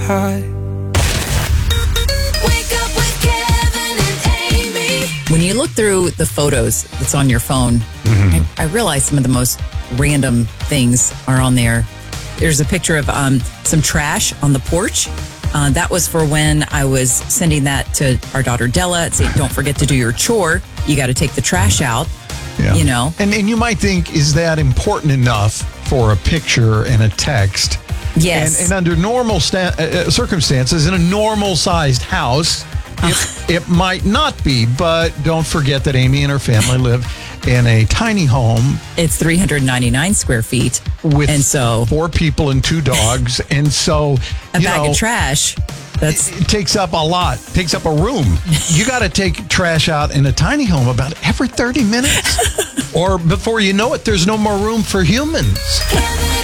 high. Wake up with Kevin and Amy. When you look through the photos that's on your phone, I realize some of the most random things are on there. There's a picture of some trash on the porch. That was for when I was sending that to our daughter Della, saying, don't forget to do your chore. You got to take the trash out, you know. And you might think, is that important enough for a picture and a text? Yes. And under normal circumstances, in a normal-sized house, it might not be. But don't forget that Amy and her family live in a tiny home. It's 399 square feet. With and so 4 people and 2 dogs. And so, a bag of trash. It takes up a lot. Takes up a room. You got to take trash out in a tiny home about every 30 minutes. Or before you know it, there's no more room for humans. Kevin